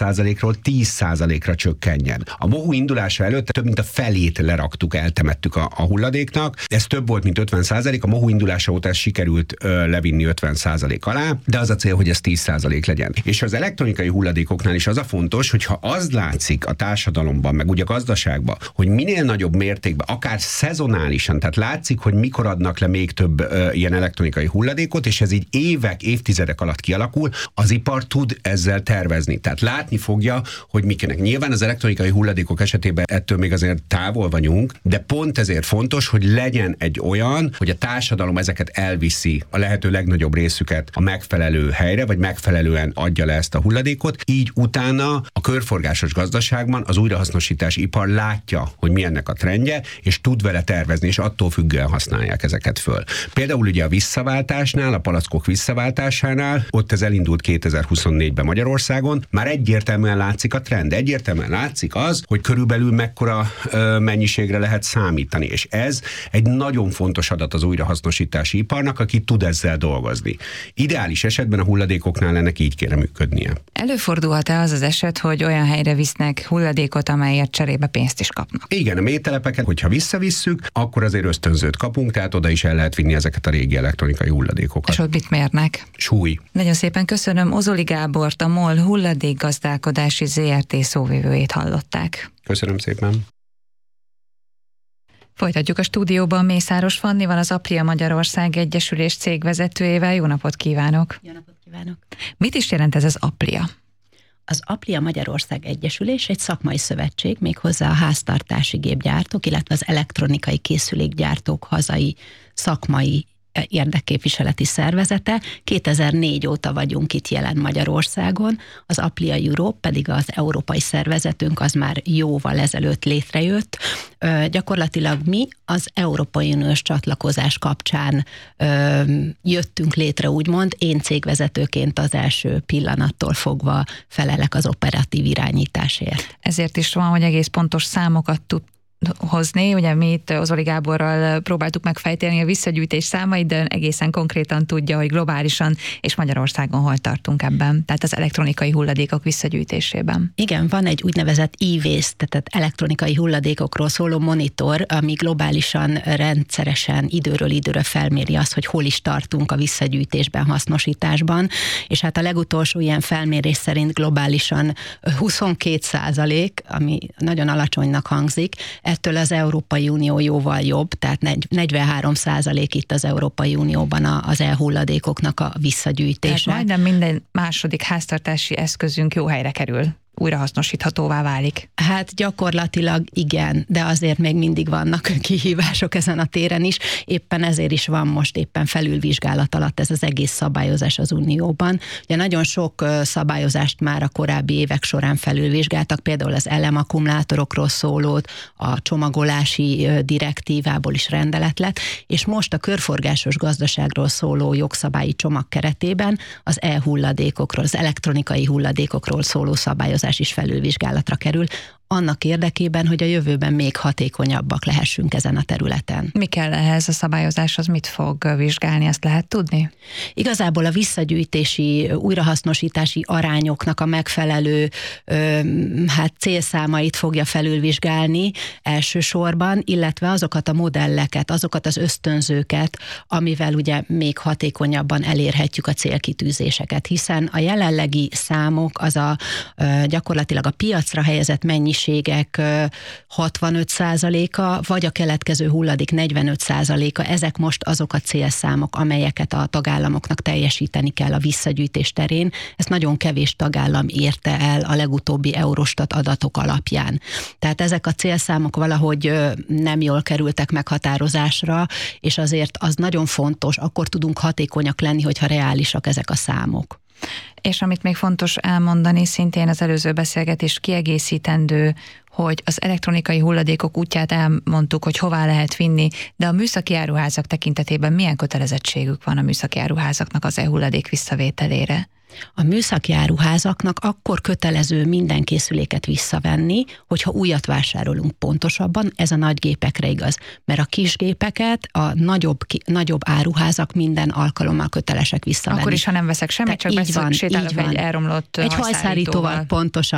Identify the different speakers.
Speaker 1: 50%-ról 10%-ra csökkenjen. A Mohu indulása előtt több mint a felét leraktuk, eltemettük a hulladéknak. Ez több volt, mint 50%, a Mohu indulása óta sikerült levinni 50% alá, de az a cél, hogy ez 10% legyen. És az elektronikai hulladékoknál is az a fontos, hogyha az látszik a társadalomban, meg ugye a gazdaságban, hogy minél nagyobb mértékben, akár szezonálisan, tehát látszik, hogy mikor adnak le még több ilyen elektronikai hulladékot, és ez így évek, évtizedek alatt kialakul, az ipar tud ezzel tervezni. Tehát látni fogja, hogy mikének. Nyilván az elektronikai hulladékok esetében ettől még azért távol vagyunk, de pont ezért fontos, hogy legyen egy olyan, hogy a társadalom ezeket elviszi, a lehető legnagyobb részüket a megfelelő helyre, vagy megfelelően adja le ezt a hulladékot. Így utána a körforgásos gazdaságban az újrahasznosítás ipar látja, hogy mi ennek a trendje, és tud vele tervezni, és attól függően használják ezeket föl. Például ugye a visszaváltásnál, a palackok visszaváltásánál, ott ez elindult 2024-ben Magyarországon, már egyértelműen látszik a trend. Egyértelműen látszik az, hogy körülbelül mekkora mennyiségre lehet számítani, és ez egy nagyon fontos adat az újrahasznosítási iparnak, aki tud ezzel dolgozni. Ideális esetben a hulladékoknál ennek így kéne működnie.
Speaker 2: Előfordulhat-e az az eset, hogy olyan helyre visznek hulladékot, amelyért cserébe pénzt is kapnak?
Speaker 1: Igen, a mélytelepeket, hogyha visszavisszük, akkor azért ösztönzőt kapunk, tehát oda is el lehet vinni ezeket a régi elektronikai hulladékokat.
Speaker 2: És ott mit mérnek?
Speaker 1: Súly.
Speaker 2: Nagyon szépen köszönöm. Ozoli Gábort, a MOL hulladékgazdálkodási ZRT szóvivőjét hallották.
Speaker 1: Köszönöm szépen.
Speaker 2: Folytatjuk a stúdióban Mészáros Fannival, az Aplia Magyarország Egyesülés cégvezetőjével. Jó napot kívánok!
Speaker 3: Jó napot kívánok!
Speaker 2: Mit is jelent ez az Aplia?
Speaker 3: Az Aplia Magyarország Egyesülés egy szakmai szövetség, méghozzá a háztartási gépgyártók, illetve az elektronikai készülékgyártók hazai szakmai érdekképviseleti szervezete. 2004 óta vagyunk itt jelen Magyarországon, az Aplia Europe pedig az európai szervezetünk, az már jóval ezelőtt létrejött. Gyakorlatilag mi az Európai Uniós csatlakozás kapcsán jöttünk létre, úgymond. Én cégvezetőként az első pillanattól fogva felelek az operatív irányításért.
Speaker 2: Ezért is van, hogy egész pontos számokat tud hozni. Ugye mi itt Ozoli Gáborral próbáltuk megfejteni a visszagyűjtés számait, de egészen konkrétan tudja, hogy globálisan és Magyarországon hol tartunk ebben, tehát az elektronikai hulladékok visszagyűjtésében.
Speaker 3: Igen, van egy úgynevezett e-waste, tehát elektronikai hulladékokról szóló monitor, ami globálisan rendszeresen időről időre felméri azt, hogy hol is tartunk a visszagyűjtésben, hasznosításban, és hát a legutolsó ilyen felmérés szerint globálisan 22%, ami nagyon alacsonynak hangzik, ettől az Európai Unió jóval jobb, tehát 43% itt az Európai Unióban az e-hulladékoknak a visszagyűjtése.
Speaker 2: Tehát majdnem minden második háztartási eszközünk jó helyre kerül, újrahasznosíthatóvá válik.
Speaker 3: Hát gyakorlatilag igen, de azért még mindig vannak kihívások ezen a téren is. Éppen ezért is van most éppen felülvizsgálat alatt ez az egész szabályozás az Unióban. Ugye nagyon sok szabályozást már a korábbi évek során felülvizsgáltak, például az elemakkumulátorokról szólót, a csomagolási direktívából is rendelet lett, és most a körforgásos gazdaságról szóló jogszabályi csomag keretében az e-hulladékokról, az elektronikai hulladékokról szóló szabályozás is felülvizsgálatra kerül, annak érdekében, hogy a jövőben még hatékonyabbak lehessünk ezen a területen.
Speaker 2: Mi kell ehhez a szabályozáshoz, mit fog vizsgálni, ezt lehet tudni?
Speaker 3: Igazából a visszagyűjtési, újrahasznosítási arányoknak a megfelelő célszámait fogja felülvizsgálni elsősorban, illetve azokat a modelleket, azokat az ösztönzőket, amivel ugye még hatékonyabban elérhetjük a célkitűzéseket, hiszen a jelenlegi számok az gyakorlatilag a piacra helyezett mennyiségek 65%-a, vagy a keletkező hulladék 45%-a, ezek most azok a célszámok, amelyeket a tagállamoknak teljesíteni kell a visszagyűjtés terén. Ezt nagyon kevés tagállam érte el a legutóbbi Eurostat adatok alapján. Tehát ezek a célszámok valahogy nem jól kerültek meghatározásra, és azért az nagyon fontos, akkor tudunk hatékonyak lenni, hogyha reálisak ezek a számok.
Speaker 2: És amit még fontos elmondani, szintén az előző beszélgetés kiegészítendő, hogy az elektronikai hulladékok útját elmondtuk, hogy hová lehet vinni, de a műszaki áruházak tekintetében milyen kötelezettségük van a műszaki áruházaknak az e-hulladék visszavételére?
Speaker 3: A műszaki áruházaknak akkor kötelező minden készüléket visszavenni, hogyha újat vásárolunk, pontosabban, ez a nagy gépekre igaz. Mert a kis gépeket a nagyobb áruházak minden alkalommal kötelesek visszavenni.
Speaker 2: Akkor is, ha nem veszek semmit, csak sétálok egy elromlott
Speaker 3: hajszárítóval. Pontosan.